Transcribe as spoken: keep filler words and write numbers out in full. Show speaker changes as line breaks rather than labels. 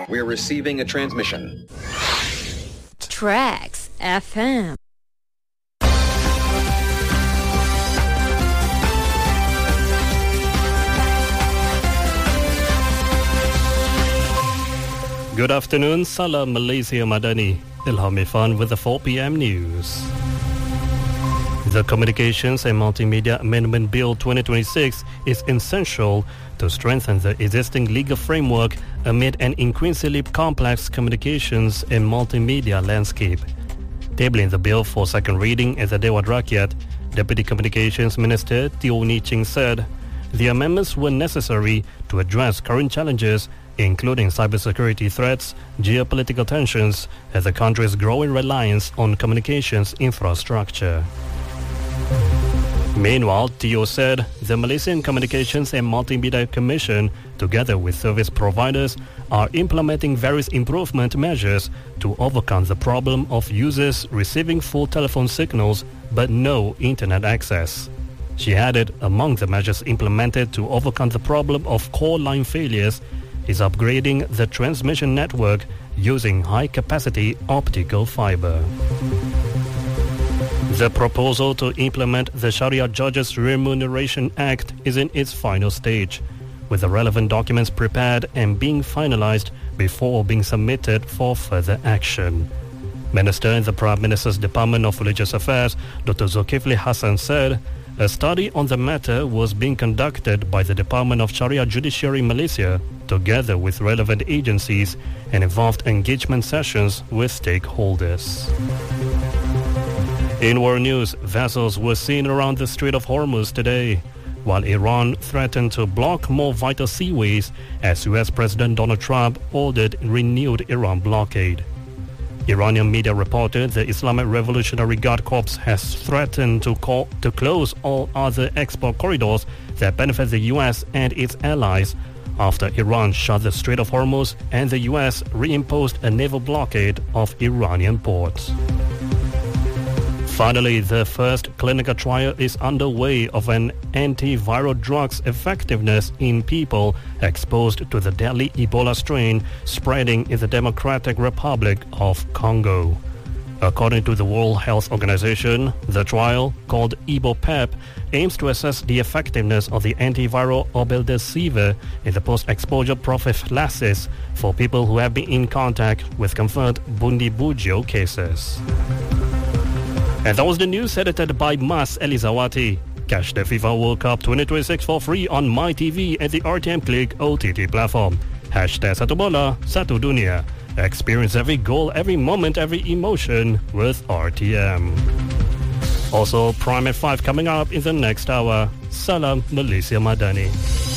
We're receiving a transmission.
Tracks F M.
Good afternoon, Salam Malaysia Madani. Ilham Irfan with the four p.m. news. The Communications and Multimedia Amendment Bill twenty twenty-six is essential to strengthen the existing legal framework amid an increasingly complex communications and multimedia landscape. Tabling the bill for second reading at the Dewan Rakyat, Deputy Communications Minister Teo Ni Ching said the amendments were necessary to address current challenges including cybersecurity threats, geopolitical tensions, and the country's growing reliance on communications infrastructure. Meanwhile, Teo said the Malaysian Communications and Multimedia Commission, together with service providers, are implementing various improvement measures to overcome the problem of users receiving full telephone signals but no internet access. She added among the measures implemented to overcome the problem of call line failures is upgrading the transmission network using high-capacity optical fiber. The proposal to implement the Sharia Judges Remuneration Act is in its final stage, with the relevant documents prepared and being finalized before being submitted for further action. Minister in the Prime Minister's Department of Religious Affairs, Doctor Zulkifli Hassan, said a study on the matter was being conducted by the Department of Sharia Judiciary Malaysia together with relevant agencies and involved engagement sessions with stakeholders. In world news, vessels were seen around the Strait of Hormuz today, while Iran threatened to block more vital seaways as U S President Donald Trump ordered renewed Iran blockade. Iranian media reported the Islamic Revolutionary Guard Corps has threatened to, call, to close all other export corridors that benefit the U S and its allies after Iran shut the Strait of Hormuz and the U S reimposed a naval blockade of Iranian ports. Finally, the first clinical trial is underway of an antiviral drug's effectiveness in people exposed to the deadly Ebola strain spreading in the Democratic Republic of Congo. According to the World Health Organization, the trial, called EboPep, aims to assess the effectiveness of the antiviral obeldesivir in the post-exposure prophylaxis for people who have been in contact with confirmed Bundibugyo cases. And that was the news edited by Mas Elizawati. Catch the FIFA World Cup twenty twenty-six for free on MyTV and the R T M Click O T T platform. Hashtag Satu Bola, Satu Dunia. Experience every goal, every moment, every emotion with R T M. Also, Prime at five coming up in the next hour. Salam Malaysia Madani.